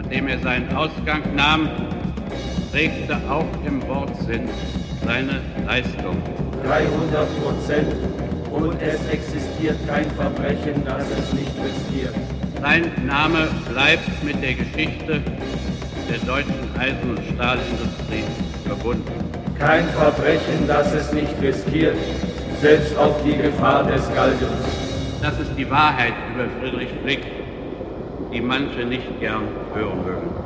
nachdem er seinen Ausgang nahm, prägte auch im Wortsinn seine Leistung. 300% und es existiert kein Verbrechen, das es nicht riskiert. Sein Name bleibt mit der Geschichte der deutschen Eisen- und Stahlindustrie verbunden. Kein Verbrechen, das es nicht riskiert, selbst auf die Gefahr des Galgens. Das ist die Wahrheit über Friedrich Blick, die manche nicht gern hören mögen.